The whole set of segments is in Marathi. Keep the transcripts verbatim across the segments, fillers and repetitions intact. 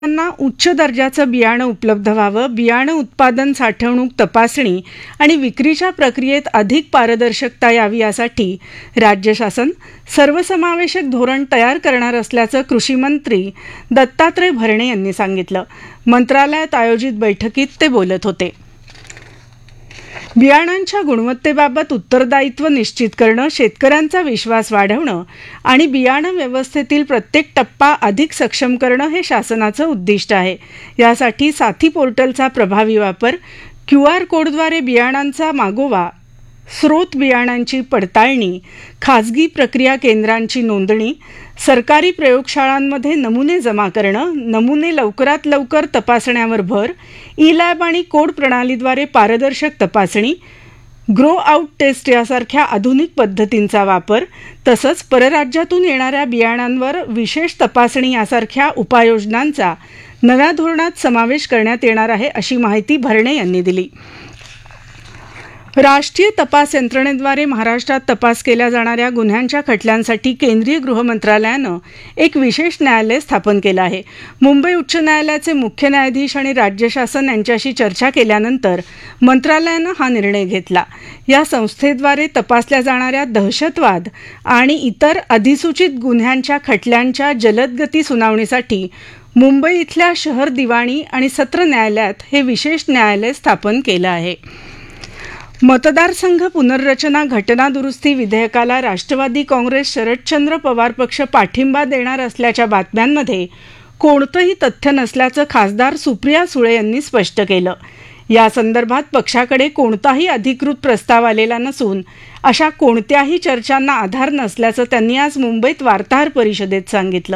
शेतकऱ्यांना उच्च दर्जाचं बियाणं उपलब्ध व्हावं, बियाणं उत्पादन, साठवणूक, तपासणी आणि विक्रीच्या प्रक्रियेत अधिक पारदर्शकता यावी यासाठी राज्य शासन सर्वसमावेशक धोरण तयार करणार असल्याचं कृषी मंत्री दत्तात्रय भरणे यांनी सांगितलं. मंत्रालयात आयोजित बैठकीत ते बोलत होते. बियाणांच्या गुणवत्तेबाबत उत्तरदायित्व निश्चित करणं, शेतकऱ्यांचा विश्वास वाढवणं आणि बियाणं व्यवस्थेतील प्रत्येक टप्पा अधिक सक्षम करणं हे शासनाचं उद्दिष्ट आहे. यासाठी साथी पोर्टलचा प्रभावी वापर, क्यू आर कोडद्वारे बियाणांचा मागोवा, स्रोत बियाणांची पडताळणी, खाजगी प्रक्रिया केंद्रांची नोंदणी, सरकारी प्रयोगशाळांमध्ये नमुने जमा करणं, नमुने लवकरात लवकर तपासण्यावर भर, ई लॅब आणि कोड प्रणालीद्वारे पारदर्शक तपासणी, ग्रो आउट टेस्ट यासारख्या आधुनिक पद्धतींचा वापर, तसंच परराज्यातून येणाऱ्या बियाणांवर विशेष तपासणी यासारख्या उपाययोजनांचा नव्या धोरणात समावेश करण्यात येणार आहे, अशी माहिती भरणे यांनी दिली. राष्ट्रीय तपास यंत्रणेद्वारे महाराष्ट्रात तपास केल्या जाणाऱ्या गुन्ह्यांच्या खटल्यांसाठी केंद्रीय गृह मंत्रालयानं एक विशेष न्यायालय स्थापन केलं आहे. मुंबई उच्च न्यायालयाचे मुख्य न्यायाधीश आणि राज्य शासन यांच्याशी चर्चा केल्यानंतर मंत्रालयानं हा निर्णय घेतला. या संस्थेद्वारे तपासल्या जाणाऱ्या दहशतवाद आणि इतर अधिसूचित गुन्ह्यांच्या खटल्यांच्या जलदगती सुनावणीसाठी मुंबई इथल्या शहर दिवाणी आणि सत्र न्यायालयात हे विशेष न्यायालय स्थापन केलं आहे. मतदारसंघ पुनर्रचना घटना दुरुस्ती विधेयकाला राष्ट्रवादी काँग्रेस शरदचंद्र पवार पक्ष पाठिंबा देणार असल्याच्या बातम्यांमध्ये कोणतंही तथ्य नसल्याचं खासदार सुप्रिया सुळे यांनी स्पष्ट केलं. या संदर्भात पक्षाकडे कोणताही अधिकृत प्रस्ताव आलेला नसून अशा कोणत्याही चर्चांना आधार नसल्याचं त्यांनी आज मुंबईत वार्ताहर परिषदेत सांगितलं.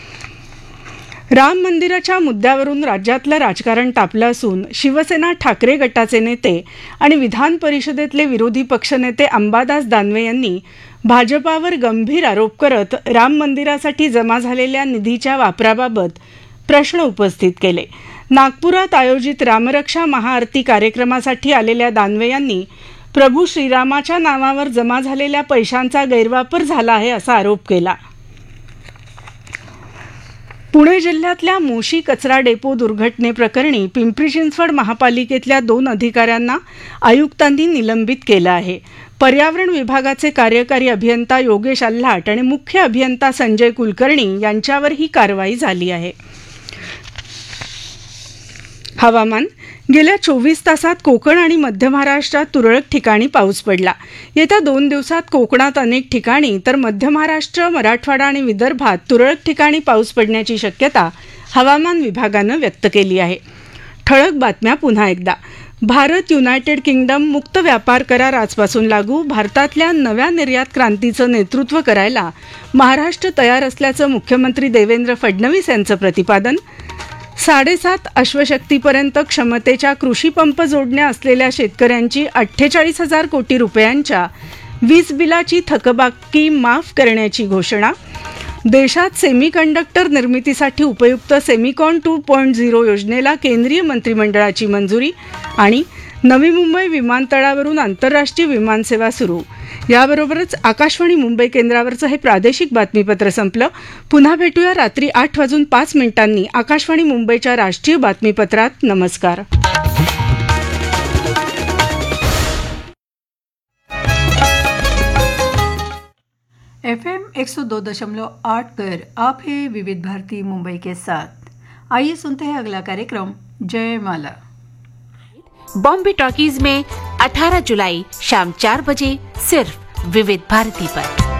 राम मंदिराच्या मुद्द्यावरून राज्यातलं राजकारण तापलं असून शिवसेना ठाकरे गटाचे नेते आणि विधान परिषदेतले विरोधी पक्षनेते अंबादास दानवे यांनी भाजपावर गंभीर आरोप करत राम मंदिरासाठी जमा झालेल्या निधीच्या वापराबाबत प्रश्न उपस्थित केले. नागपुरात आयोजित रामरक्षा महाआरती कार्यक्रमासाठी आलेल्या दानवे यांनी प्रभू श्रीरामाच्या नावावर जमा झालेल्या पैशांचा गैरवापर झाला आहे असा आरोप केला. पुणे जिल्ह्यातल्या मोशी कचरा डेपो दुर्घटनेप्रकरणी पिंपरी चिंचवड महापालिकेतल्या दोन अधिकाऱ्यांना आयुक्तांनी निलंबित केलं आहे. पर्यावरण विभागाचे कार्यकारी अभियंता योगेश आल्हाट आणि मुख्य अभियंता संजय कुलकर्णी यांच्यावर ही कारवाई झाली आहे. हवामान. गेल्या चोवीस तासात कोकण आणि मध्य महाराष्ट्रात तुरळक ठिकाणी पाऊस पडला. येत्या दोन दिवसात कोकणात अनेक ठिकाणी तर मध्य महाराष्ट्र, मराठवाडा आणि विदर्भात तुरळक ठिकाणी पाऊस पडण्याची शक्यता हवामान विभागानं व्यक्त केली आहे. ठळक बातम्या पुन्हा एकदा. भारत युनायटेड किंगडम मुक्त व्यापार करार आजपासून लागू. भारतातल्या नव्या निर्यात क्रांतीचं नेतृत्व करायला महाराष्ट्र तयार असल्याचं मुख्यमंत्री देवेंद्र फडणवीस यांचं प्रतिपादन. साडेसात अश्वशक्तीपर्यंत क्षमतेच्या कृषी पंप जोडण्या असलेल्या शेतकऱ्यांची अठ्ठेचाळीस हजार कोटी रुपयांच्या वीज बिलाची थकबाकी माफ करण्याची घोषणा. देशात सेमीकंडक्टर निर्मितीसाठी उपयुक्त सेमिकॉन टू पॉईंट झिरो योजनेला केंद्रीय मंत्रिमंडळाची मंजुरी. आणि नवी मुंबई विमानतळावरून आंतरराष्ट्रीय विमानसेवा सुरू. याबरोबरच आकाशवाणी मुंबई केंद्रावरचं हे प्रादेशिक बातमीपत्र संपलं. पुन्हा भेटूया रात्री आठ वाजून पाच मिनिटांनी आकाशवाणी मुंबईच्या राष्ट्रीय बातमीपत्रात. नमस्कार. एफ एम एक सौ दो दशमलव आठ पर आप है विविध भारती मुंबई के साथ. आइए सुनते हैं अगला कार्यक्रम जयमाला. बॉम्बे टॉकीज में अठारह जुलाई शाम चार बजे सिर्फ विविध भारती पर.